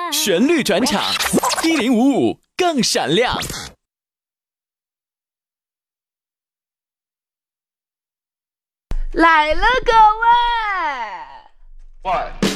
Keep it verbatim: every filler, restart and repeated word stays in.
旋律转场，一零五五更闪亮。 来了，各位。 One